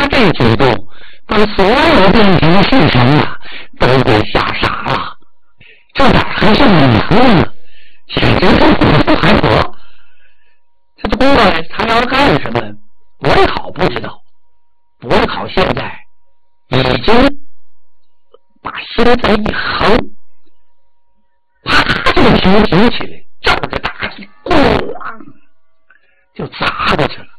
这举动把所有殿前的士绅啊都给吓傻了，这哪还是礼服呢？简直是火不含火！这公来他要干什么？伯邑考不知道，伯邑考现在已经把心在一横，啪就提起来，照着大鸡咣就砸过去了。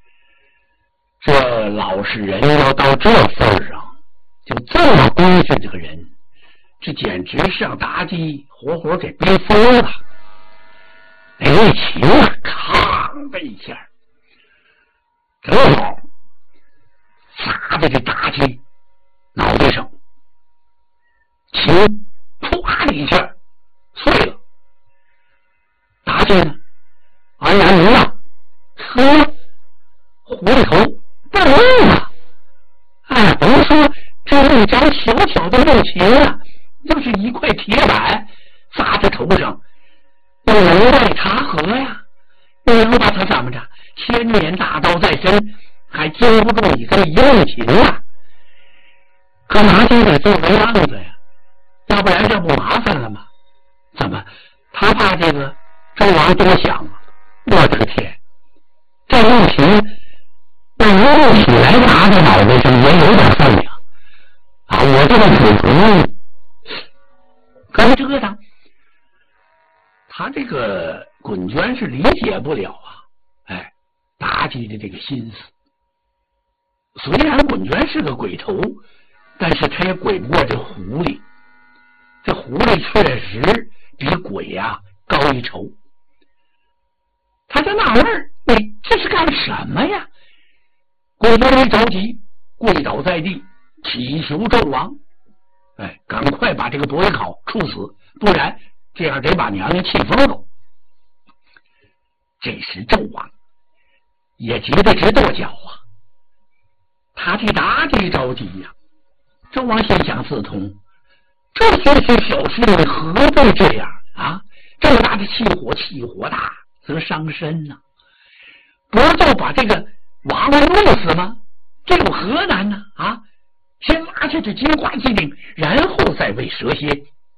这老实人要到这份上，就这么规矩这个人，这简直是让妲己活活给逼疯了。哎，秦吭的一下，正好砸在这妲己脑袋上，秦啪的一下碎了。妲己呢，安然无恙，呵，糊里头不用了。哎，甭说这一张小小的肉琴啊，就是一块铁板砸在头上，有待查核呀！你能把他怎么着？千年大刀在身，还经不住你这一肉琴啊！可拿就得做个样子呀，要不然这不麻烦了吗？怎么？他怕这个周王多想啊！我的个天，这肉琴那肉起来拿在脑袋上也有点分量啊！我这个主厨可是这当他这个滚娟是理解不了啊！哎，妲己的这个心思，虽然滚娟是个鬼头，但是他也鬼不过这狐狸。这狐狸确实比鬼呀高一筹。他就纳闷儿，你这是干什么呀？滚娟一着急，跪倒在地，祈求纣王，哎，赶快把这个伯邑考处死，不然这样得把娘娘气疯了。这时纣王也急得直跺脚啊，他替妲己着急呀。纣王心想四通，这些小事何必这样啊？这么大的气火大则伤身呢，不就把这个娃娃弄死吗？这有何难呢？啊，先拉下这金瓜祭令，然后再喂蛇蝎。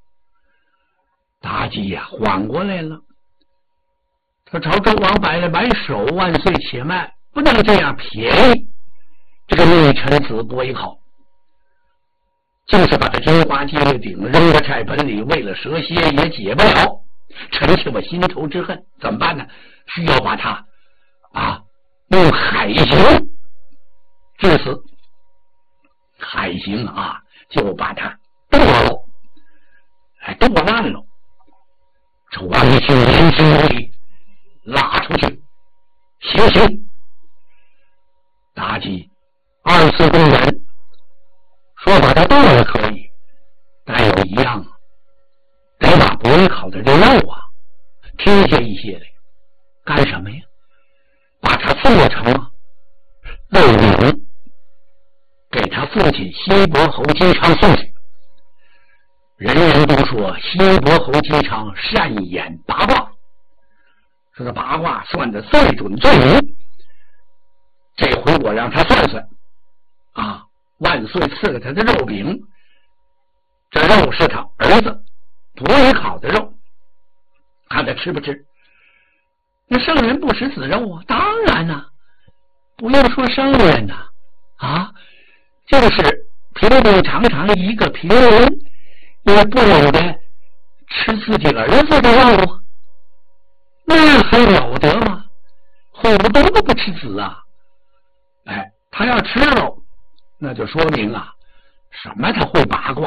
妲己呀缓过来了，他朝周王摆了摆手，万岁且慢，不能这样便宜这个逆臣子伯邑考。就是把这金花金令顶扔到菜盆里，为了蛇蝎也解不了，臣是我心头之恨，怎么办呢？需要把他用海刑致死。海刑啊，就把他剁了，剁烂了，这王姓连之无礼，拉出去行刑。妲己二次公人说把他剁了可以，但有一样，得把伯邑考的这肉啊挑下一些来。干什么呀？把他做成肉饼，给他父亲西伯侯姬昌送去。人人都说西伯侯姬昌善演八卦，说这八卦算得最准最灵。这回我让他算算啊，万岁赐给他的肉饼，这肉是他儿子伯邑考的肉，看他吃不吃。那圣人不食子肉啊，当然呐，不用说圣人呐，就是平平常常一个平人也不有的吃自己儿子的肉啊，那还了得吗？虎都不吃子啊！哎，他要吃肉，那就说明啊，什么他会八卦